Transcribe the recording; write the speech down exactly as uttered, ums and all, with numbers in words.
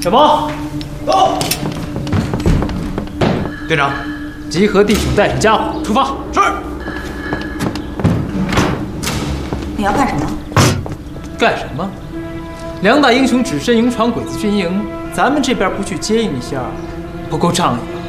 小包，到。队长，集合弟兄，带上家伙，出发。是。 你要干什么？ 干什么？梁大英雄只身勇闯鬼子军营，咱们这边不去接应一下，不够仗义啊！